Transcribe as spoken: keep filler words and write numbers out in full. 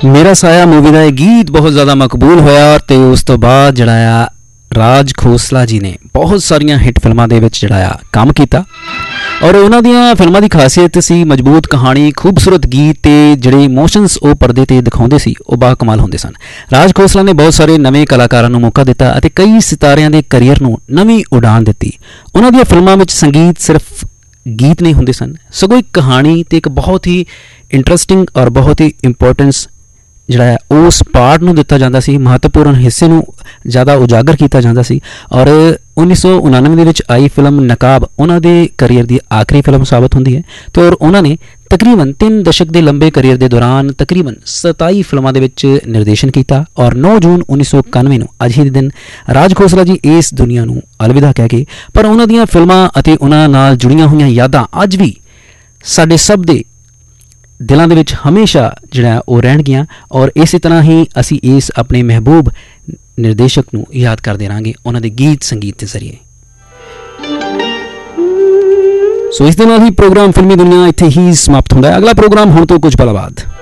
मेरा साया मूवी का यह गीत बहुत ज़्यादा मकबूल होया ते उस तो बाद जड़ा राज खोसला जी ने बहुत सारिया हिट फिल्मों के जड़ा काम किया और उन्होंने फिल्मों की खासियत सी मजबूत कहानी खूबसूरत गीत ते जिहड़े इमोशनस वो परदे ते दिखाते सी वो बाकमाल होंदे सन। राज खोसला ने बहुत सारे नवे कलाकारों को मौका दिता और कई सितारियां दे करियर नूं नवीं उड़ान दी। उन्होंने फिल्मों में संगीत सिर्फ गीत नहीं होंदे सन सगों एक कहानी ते एक बहुत ही इंटरस्टिंग और बहुत ही इंपोर्टेंस जिहड़ा उस पार्ट नूं दिता जांदा सी, महत्वपूर्ण हिस्से नूं ज़्यादा उजागर किया जाता सी। और उन्नीस सौ उनानवे दे विच आई फिल्म नकाब उन्हां दे करियर की आखिरी फिल्म साबित होंदी है। तो और उन्होंने तकरीबन तीन दशक के लंबे करियर के दौरान तकरीबन सताई फिल्मों के निर्देशन किया और नौ जून उन्नीस सौ इक्यानवे नूं अज ही दिन राज खोसला जी इस दुनिया नूं अलविदा कह के, पर उन्हां दीयां फिल्मां अते उन्हां नाल जुड़ियां होईयां यादां अज भी साडे सब दे दिलों के विच हमेशा जिहड़ा वो रहणगियां और इस तरह ही असी इस अपने महबूब निर्देशक नूं याद करदे रहांगे उन्हां दे गीत संगीत के जरिए। सो इस दे नाल ही प्रोग्राम फिल्मी दुनिया इत्थे ही समाप्त होंदा है। अगला प्रोग्राम होण तो कुछ पल बाद।